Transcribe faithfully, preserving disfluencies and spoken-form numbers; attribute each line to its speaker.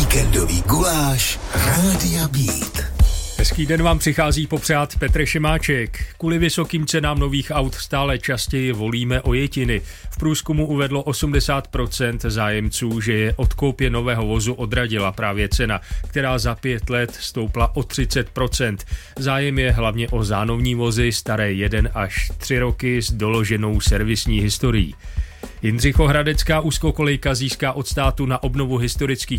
Speaker 1: Víkendový guláš Rádia Beat.
Speaker 2: Hezký den vám přichází popřát Petr Šimáček. Kvůli vysokým cenám nových aut stále častěji volíme ojetiny. V průzkumu uvedlo osmdesát procent zájemců, že je od koupě nového vozu odradila právě cena, která za pět let stoupla o třicet procent. Zájem je hlavně o zánovní vozy staré jeden až tři roky s doloženou servisní historií. Jindřichohradecká úzkokolejka získá od státu na obnovu historických